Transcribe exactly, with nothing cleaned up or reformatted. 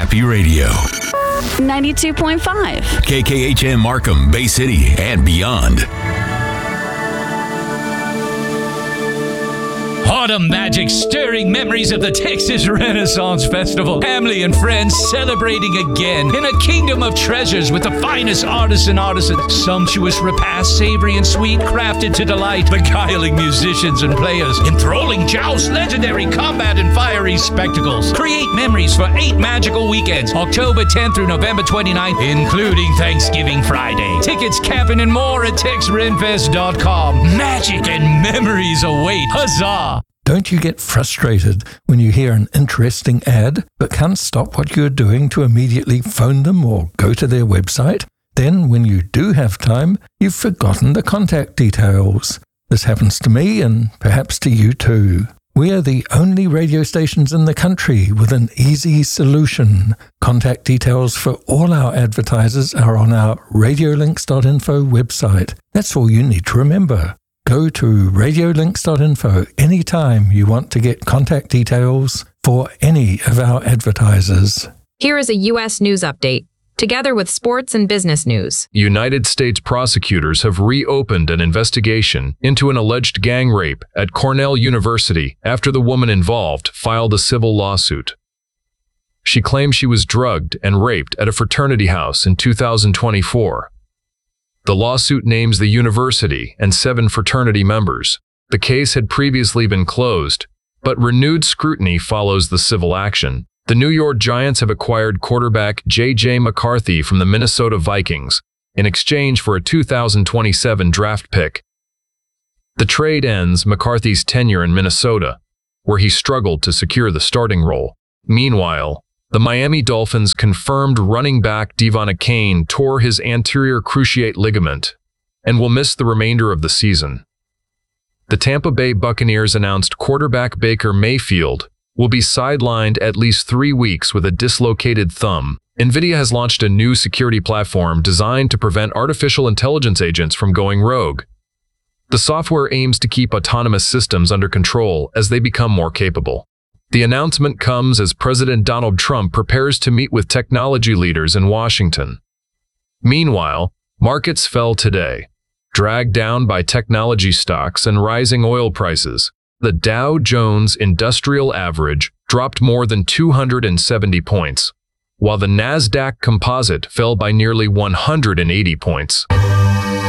Happy Radio. ninety-two point five. K K H M Markham, Bay City, and beyond. Autumn magic, stirring memories of the Texas Renaissance Festival. Family and friends celebrating again in a kingdom of treasures with the finest artists and artisans. Sumptuous repasts, savory and sweet, crafted to delight. Beguiling musicians and players. Enthralling jousts, legendary combat, and fiery spectacles. Create memories for eight magical weekends, October tenth through November twenty-ninth, including Thanksgiving Friday. Tickets, camping, and more at tex renfest dot com. Magic and memories await. Huzzah! Don't you get frustrated when you hear an interesting ad but can't stop what you're doing to immediately phone them or go to their website? Then, when you do have time, you've forgotten the contact details. This happens to me and perhaps to you too. We are the only radio stations in the country with an easy solution. Contact details for all our advertisers are on our radiolinks dot info website. That's all you need to remember. Go to radiolinks dot info anytime you want to get contact details for any of our advertisers. Here is a U S news update, together with sports and business news. United States prosecutors have reopened an investigation into an alleged gang rape at Cornell University after the woman involved filed a civil lawsuit. She claimed she was drugged and raped at a fraternity house in two thousand twenty-four. The lawsuit names the university and seven fraternity members. The case had previously been closed, but renewed scrutiny follows the civil action. The New York Giants have acquired quarterback J J McCarthy from the Minnesota Vikings in exchange for a two thousand twenty-seven draft pick. The trade ends McCarthy's tenure in Minnesota, where he struggled to secure the starting role. Meanwhile, the Miami Dolphins confirmed running back Devon Achane tore his anterior cruciate ligament and will miss the remainder of the season. The Tampa Bay Buccaneers announced quarterback Baker Mayfield will be sidelined at least three weeks with a dislocated thumb. NVIDIA has launched a new security platform designed to prevent artificial intelligence agents from going rogue. The software aims to keep autonomous systems under control as they become more capable. The announcement comes as President Donald Trump prepares to meet with technology leaders in Washington. Meanwhile, markets fell today, dragged down by technology stocks and rising oil prices. The Dow Jones Industrial Average dropped more than two hundred seventy points, while the NASDAQ Composite fell by nearly one hundred eighty points.